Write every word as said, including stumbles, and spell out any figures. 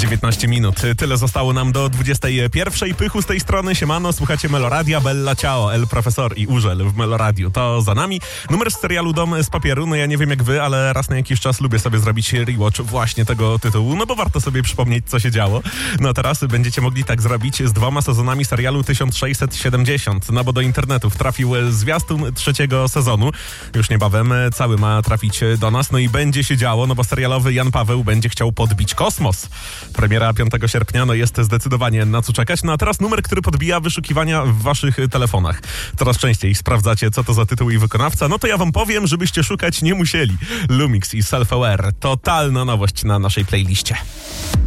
dziewiętnaście minut. Tyle zostało nam do dwudziestej pierwszej. Pychu z tej strony, siemano, słuchacie Meloradia, Bella Ciao, El Profesor i Urzel w Meloradiu. To za nami. Numer z serialu Dom z papieru. No ja nie wiem jak wy, ale raz na jakiś czas lubię sobie zrobić rewatch właśnie tego tytułu, no bo warto sobie przypomnieć, co się działo. No teraz będziecie mogli tak zrobić z dwoma sezonami serialu tysiąc sześćset siedemdziesiąt, no bo do internetów trafił zwiastun trzeciego sezonu. Już niebawem cały ma trafić do nas, no i będzie się działo, no bo serialowy Jan Paweł będzie chciał podbić kosmos. Premiera piątego sierpnia, no jest zdecydowanie na co czekać. No a teraz numer, który podbija wyszukiwania w waszych telefonach. Coraz częściej sprawdzacie, co to za tytuł i wykonawca. No to ja wam powiem, żebyście szukać nie musieli. Lumix i Self Aware. Totalna nowość na naszej playliście.